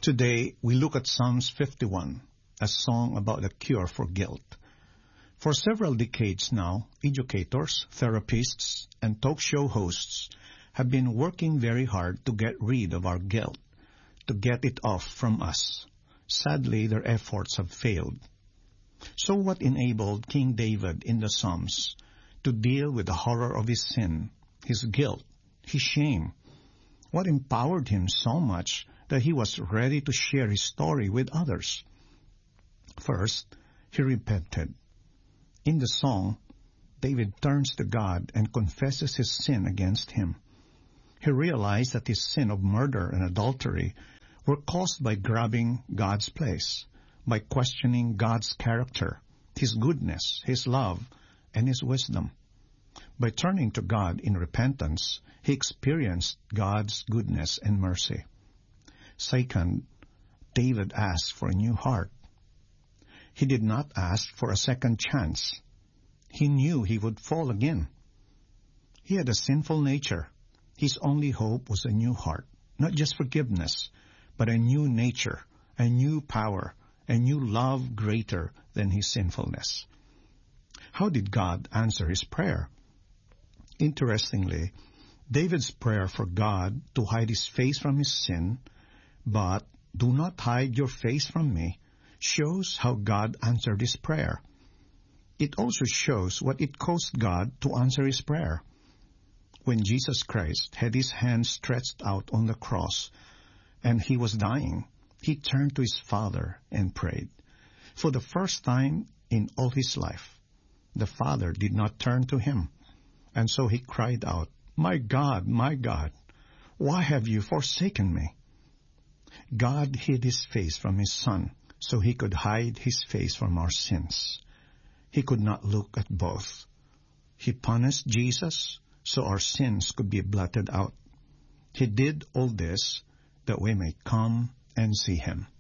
Today, we look at Psalms 51, a song about the cure for guilt. For several decades now, educators, therapists, and talk show hosts have been working very hard to get rid of our guilt, to get it off from us. Sadly, their efforts have failed. So what enabled King David in the Psalms to deal with the horror of his sin, his guilt, his shame? What empowered him so much that he was ready to share his story with others? First, he repented. In the song, David turns to God and confesses his sin against him. He realized that his sin of murder and adultery were caused by grabbing God's place, by questioning God's character, His goodness, His love, and His wisdom. By turning to God in repentance, he experienced God's goodness and mercy. Second, David asked for a new heart. He did not ask for a second chance. He knew he would fall again. He had a sinful nature. His only hope was a new heart, not just forgiveness, but a new nature, a new power, a new love greater than his sinfulness. How did God answer his prayer? Interestingly, David's prayer for God to hide his face from his sin, but do not hide your face from me, shows how God answered his prayer. It also shows what it cost God to answer his prayer. When Jesus Christ had his hands stretched out on the cross and he was dying, he turned to his Father and prayed. For the first time in all his life, the Father did not turn to him, and so he cried out, my God, why have you forsaken me?" God hid his face from his Son so he could hide his face from our sins. He could not look at both. He punished Jesus so our sins could be blotted out. He did all this that we may come and see him.